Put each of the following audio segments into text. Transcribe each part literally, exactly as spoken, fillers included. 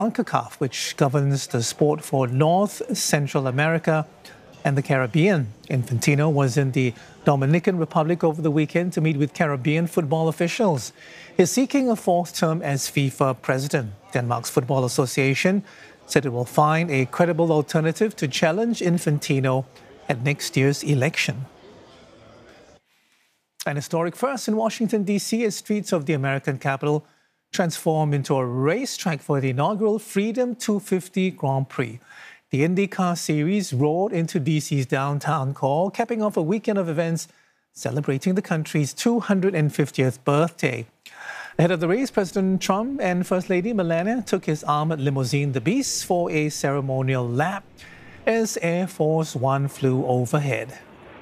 CONCACAF, which governs the sport for North, Central America and the Caribbean. Infantino was in the Dominican Republic over the weekend to meet with Caribbean football officials. He's seeking a fourth term as FIFA president. Denmark's Football Association said it will find a credible alternative to challenge Infantino at next year's election. An historic first in Washington, D C as streets of the American capital transformed into a racetrack for the inaugural Freedom two fifty Grand Prix. The IndyCar Series roared into D C's downtown core, capping off a weekend of events celebrating the country's two hundred fiftieth birthday. Ahead of the race, President Trump and First Lady Melania took his armored limousine, the Beast, for a ceremonial lap as Air Force One flew overhead.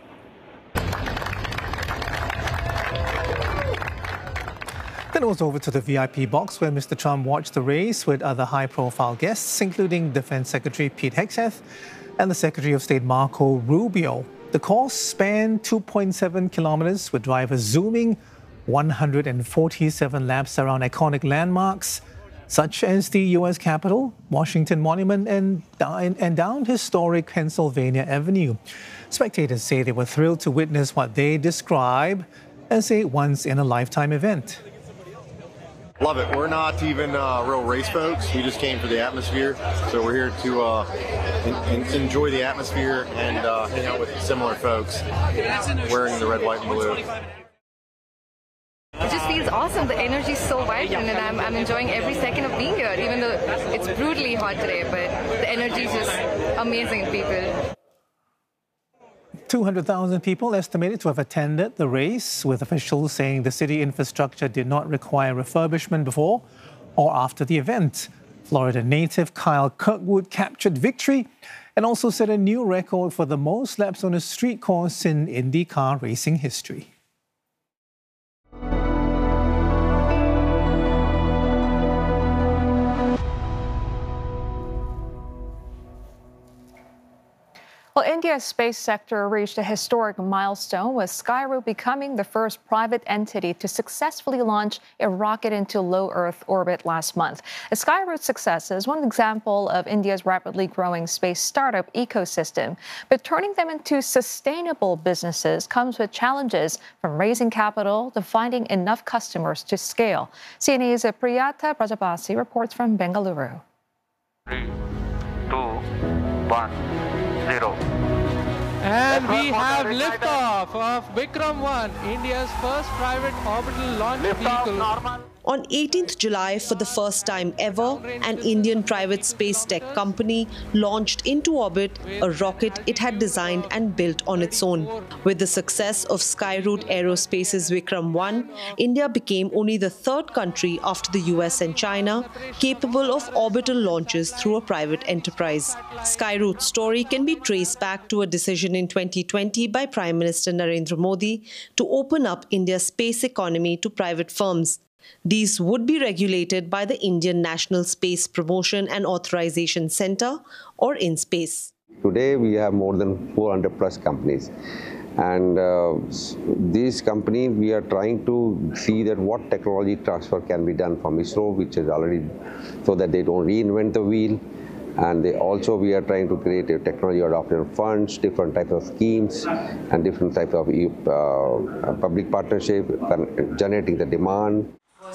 Then it was over to the V I P box where Mister Trump watched the race with other high-profile guests, including Defense Secretary Pete Hegseth and the Secretary of State Marco Rubio. The course spanned two point seven kilometers, with drivers zooming one hundred forty-seven laps around iconic landmarks such as the U S Capitol, Washington Monument, and, and down historic Pennsylvania Avenue. Spectators say they were thrilled to witness what they describe as a once-in-a-lifetime event. Love it. We're not even uh, real race folks. We just came for the atmosphere. So we're here to uh, in, in enjoy the atmosphere and uh, hang out with similar folks wearing the red, white, and blue. It just feels awesome. The energy is so vibrant, and I'm, I'm enjoying every second of being here, even though it's brutally hot today. But the energy is just amazing, people. two hundred thousand people estimated to have attended the race, with officials saying the city infrastructure did not require refurbishment before or after the event. Florida native Kyle Kirkwood captured victory and also set a new record for the most laps on a street course in IndyCar racing history. Well, India's space sector reached a historic milestone, with Skyroot becoming the first private entity to successfully launch a rocket into low Earth orbit last month. Skyroot's success is one example of India's rapidly growing space startup ecosystem. But turning them into sustainable businesses comes with challenges, from raising capital to finding enough customers to scale. C N A's Priyatha Prajapati reports from Bengaluru. Three, two, one. Zero. And we have liftoff of Vikram one, India's first private orbital launch vehicle. On eighteenth July, for the first time ever, an Indian private space tech company launched into orbit a rocket it had designed and built on its own. With the success of Skyroot Aerospace's Vikram one, India became only the third country after the U S and China capable of orbital launches through a private enterprise. Skyroot's story can be traced back to a decision in twenty twenty by Prime Minister Narendra Modi to open up India's space economy to private firms. These would be regulated by the Indian National Space Promotion and Authorization Centre, or INSPACE. Today we have more than four hundred plus companies, and uh, these companies, we are trying to see that what technology transfer can be done from ISRO, which is already, so that they don't reinvent the wheel. And they also, we are trying to create a technology adoption funds, different types of schemes, and different types of uh, public partnership, generating the demand.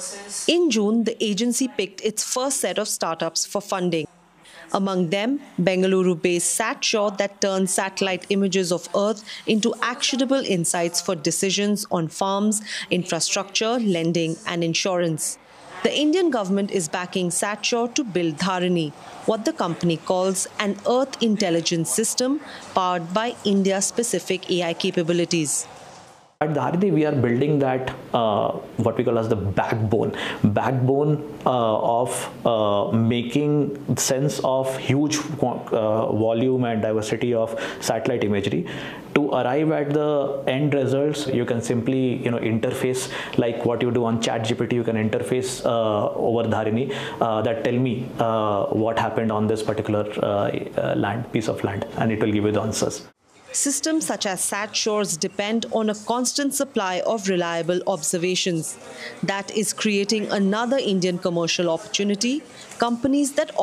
In June, the agency picked its first set of startups for funding. Among them, Bengaluru-based SatSure, that turns satellite images of Earth into actionable insights for decisions on farms, infrastructure, lending, and insurance. The Indian government is backing SatSure to build Dharani, what the company calls an Earth intelligence system powered by India-specific A I capabilities. At Dharani, we are building that, uh, what we call as the backbone, backbone uh, of uh, making sense of huge uh, volume and diversity of satellite imagery. To arrive at the end results, you can simply, you know, interface like what you do on ChatGPT. You can interface uh, over Dharani uh, that tell me uh, what happened on this particular uh, uh, land, piece of land, and it will give you the answers. Systems such as SatSure's depend on a constant supply of reliable observations. That is creating another Indian commercial opportunity, companies that